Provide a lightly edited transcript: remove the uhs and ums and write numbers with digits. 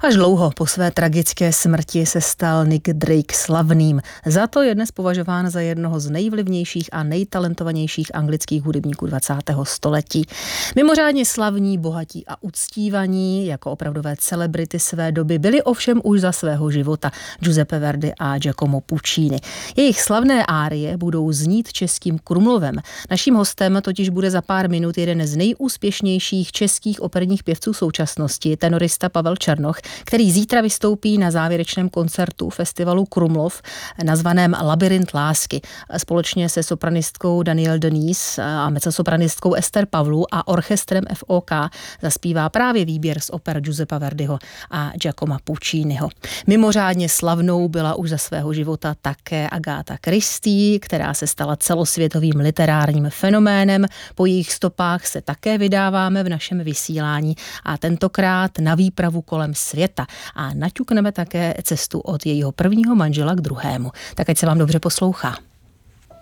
Až dlouho po své tragické smrti se stal Nick Drake slavným. Za to je dnes považován za jednoho z nejvlivnějších a nejtalentovanějších anglických hudebníků 20. století. Mimořádně slavní, bohatí a uctívaní jako opravdové celebrity své doby byli ovšem už za svého života Giuseppe Verdi a Giacomo Puccini. Jejich slavné árie budou znít českým Krumlovem. Naším hostem totiž bude za pár minut jeden z nejúspěšnějších českých operních pěvců současnosti, tenorista Pavel Černoch, který zítra vystoupí na závěrečném koncertu festivalu Krumlov nazvaném Labyrint lásky. Společně se sopranistkou Danielle Denise a mezzosopranistkou Ester Pavlů a orchestrem FOK zaspívá právě výběr z oper Giuseppa Verdiho a Giacoma Pucciniho. Mimořádně slavnou byla už za svého života také Agatha Christie, která se stala celosvětovým literárním fenoménem. Po jejich stopách se také vydáváme v našem vysílání a tentokrát na výpravu kolem světa a naťukneme také cestu od jejího prvního manžela k druhému. Tak ať se vám dobře poslouchá.